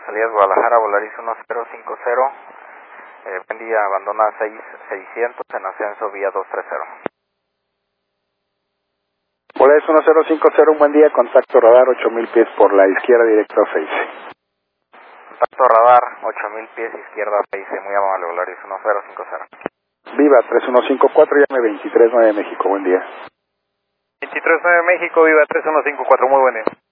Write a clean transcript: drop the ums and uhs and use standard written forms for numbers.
Salida Guadalajara, Volaris 1050. Buen día, abandona 6600 en ascenso vía 230. Volaris 1050, un buen día, contacto radar 8000 pies por la izquierda directo a 6. Contacto radar 8000 pies izquierda 6, muy amable, Volaris 1050. Viva 3154, llame 239 México, buen día. 239 México, Viva 3154, muy buen día.